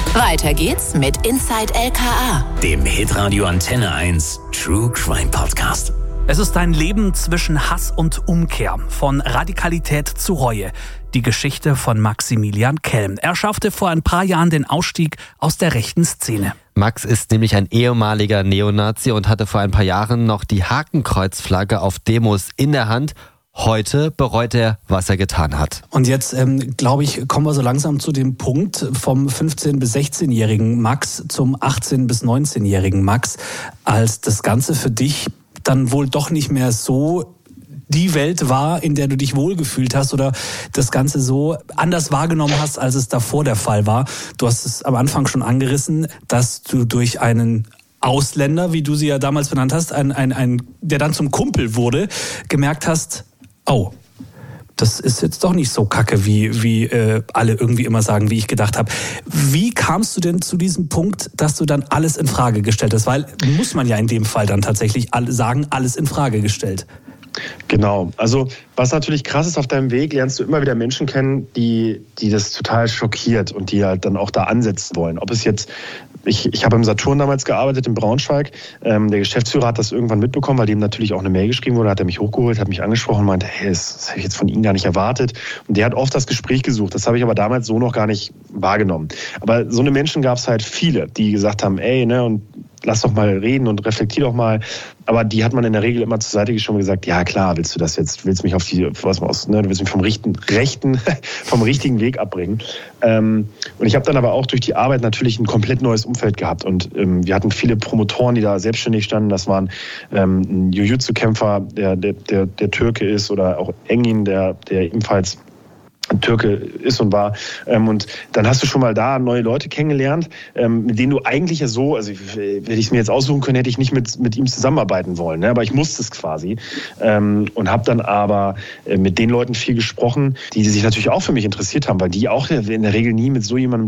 Weiter geht's mit Inside LKA, dem Hitradio Antenne 1 True Crime Podcast. Es ist ein Leben zwischen Hass und Umkehr, von Radikalität zu Reue. Die Geschichte von Maximilian Kelm. Er schaffte vor ein paar Jahren den Ausstieg aus der rechten Szene. Max ist nämlich ein ehemaliger Neonazi und hatte vor ein paar Jahren noch die Hakenkreuzflagge auf Demos in der Hand. Heute bereut er, was er getan hat. Und jetzt, glaube ich, kommen wir so langsam zu dem Punkt vom 15- bis 16-jährigen Max zum 18- bis 19-jährigen Max, als das Ganze für dich dann wohl doch nicht mehr so die Welt war, in der du dich wohlgefühlt hast oder das Ganze so anders wahrgenommen hast, als es davor der Fall war. Du hast es am Anfang schon angerissen, dass du durch einen Ausländer, wie du sie ja damals benannt hast, der dann zum Kumpel wurde, gemerkt hast, oh, das ist jetzt doch nicht so kacke, wie alle irgendwie immer sagen, wie ich gedacht habe. Wie kamst du denn zu diesem Punkt, dass du dann alles in Frage gestellt hast? Weil muss man ja in dem Fall dann tatsächlich sagen, alles in Frage gestellt. Genau. Also was natürlich krass ist, auf deinem Weg lernst du immer wieder Menschen kennen, die das total schockiert und die halt dann auch da ansetzen wollen. Ob es jetzt, ich habe im Saturn damals gearbeitet, in Braunschweig. Der Geschäftsführer hat das irgendwann mitbekommen, weil dem natürlich auch eine Mail geschrieben wurde, hat er mich hochgeholt, hat mich angesprochen und meinte, hey, das habe ich jetzt von Ihnen gar nicht erwartet. Und der hat oft das Gespräch gesucht. Das habe ich aber damals so noch gar nicht wahrgenommen. Aber so eine Menschen gab es halt viele, die gesagt haben, ey, ne, und lass doch mal reden und reflektier doch mal. Aber die hat man in der Regel immer zur Seite geschoben und gesagt, ja klar, willst du das jetzt, willst mich du willst mich vom richtigen Weg abbringen. Und ich habe dann aber auch durch die Arbeit natürlich ein komplett neues Umfeld gehabt. Und wir hatten viele Promotoren, die da selbstständig standen. Das waren ein Jiu-Jitsu-Kämpfer, der Türke ist, oder auch Engin, der ebenfalls Türke ist und war. Und dann hast du schon mal da neue Leute kennengelernt, mit denen du eigentlich ja so, also hätte ich es mir jetzt aussuchen können, hätte ich nicht mit ihm zusammenarbeiten wollen. Ne? Aber ich musste es quasi. Und habe dann aber mit den Leuten viel gesprochen, die sich natürlich auch für mich interessiert haben, weil die auch in der Regel nie mit so jemandem